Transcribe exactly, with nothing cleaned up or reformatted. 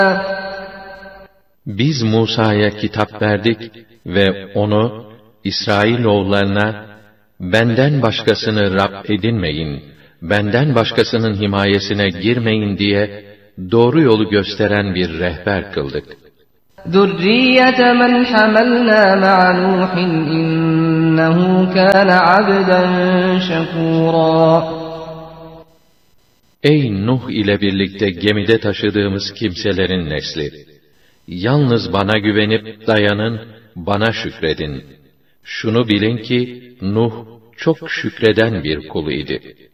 Biz Musa'ya kitap verdik ve onu İsrailoğullarına benden başkasını Rab edinmeyin, benden başkasının himayesine girmeyin diye doğru yolu gösteren bir rehber kıldık. ذُرِّيَّةَ مَنْ حَمَلْنَا مَعَ نُوحٍ إِنَّهُ كَانَ عَبْدًا شَكُورًا. Ey Nuh ile birlikte gemide taşıdığımız kimselerin nesli! Yalnız bana güvenip dayanın, bana şükredin. Şunu bilin ki, Nuh çok şükreden bir kul idi.